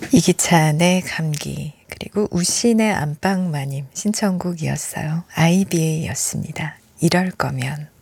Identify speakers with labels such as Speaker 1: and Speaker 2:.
Speaker 1: 이기찬의 감기 그리고 우신의 안방마님 신청곡이었어요. IBA였습니다. 이럴 거면.